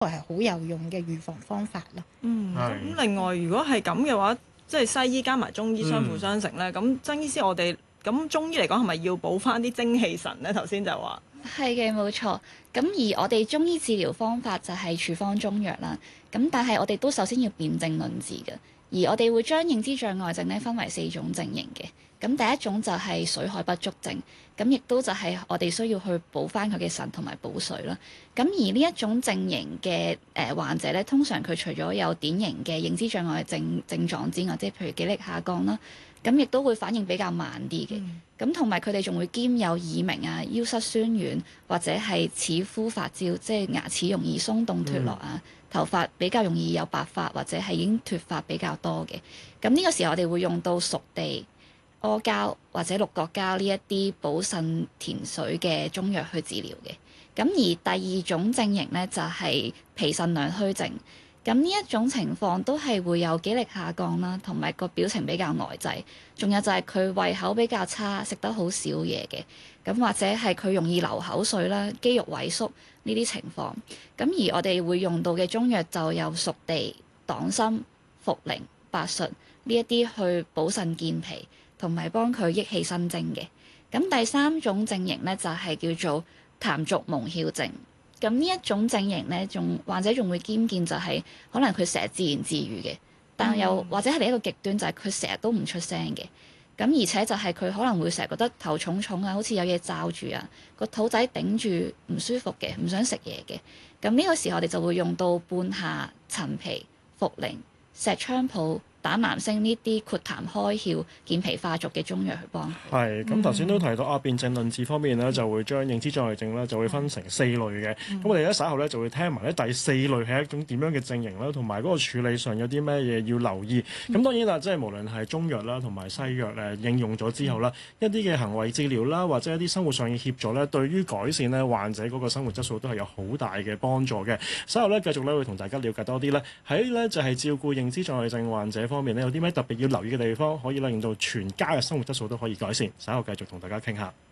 係好有用嘅預防方法咯。 咁另外如果係咁嘅話，即係西醫加埋中醫相輔相成咧，咁曾醫師我哋咁中醫嚟講係咪要補翻啲精氣神咧？頭先就話係嘅，冇錯。咁而我哋中醫治療方法就係處方中藥啦。咁但係我哋都首先要辨證論治嘅。而我哋會將認知障礙症咧分為4種症型嘅。咁第一種就係水海不足症，咁亦都就係我哋需要去補翻佢嘅腎同埋補水啦。咁而呢一種症型嘅患者咧，通常佢除咗有典型嘅認知障礙症狀之外，即係譬如記憶力下降啦，咁亦都會反應比較慢啲嘅。咁同埋佢哋仲會兼有耳鳴啊、腰膝酸軟或者係齒膚發焦，即係牙齒容易鬆動脫落啊。頭髮比較容易有白髮或者係已經脫髮比較多嘅。咁呢個時候我哋會用到熟地、阿膠或者鹿角膠呢一啲補腎填水嘅中藥去治療嘅。咁而第二種症型呢，就係脾腎兩虛症。咁呢一種情況都係會有記憶力下降啦，同埋個表情比較呆滯，仲有就係佢胃口比較差，食得好少嘢嘅。咁或者係佢容易流口水啦、肌肉萎縮呢啲情況。咁而我哋會用到嘅中藥就有熟地、黨參、茯苓、白術呢一啲去補腎健脾，同埋幫佢益氣生精嘅。咁第三種症型呢，就係叫做痰濁蒙竅症。咁呢一種症型呢，患者仲會兼見就係可能佢成日自言自語嘅，但又或者係另一個極端就係佢成日都唔出聲嘅。咁而且就係佢可能會成日覺得頭重重啊，好似有嘢罩住啊，個肚仔頂住唔舒服嘅，唔想食嘢嘅。咁呢個時候我哋就會用到半夏、陳皮、茯苓、石菖蒲、膽南星呢啲豁痰開竅、健脾化濁嘅中藥去幫佢。 係咁頭先都提到辨證論治方面咧，就會將認知障礙症咧就會分成4類嘅。咁我哋一稍後咧就會聽埋咧第4類係一種點樣嘅症型啦，同埋嗰個處理上有啲咩嘢要留意。咁當然啦，即係無論係中藥啦同埋西藥應用咗之後啦，一啲嘅行為治療啦，或者一啲生活上嘅協助咧，對於改善咧患者嗰個生活質素都係有好大嘅幫助嘅。稍後咧繼續咧會同大家了解多啲咧，喺咧就係照顧認知障礙症患者方面咧，有啲咩特別要留意嘅地方，可以令到全家嘅生活質素都可以改善。稍後繼續同大家傾下。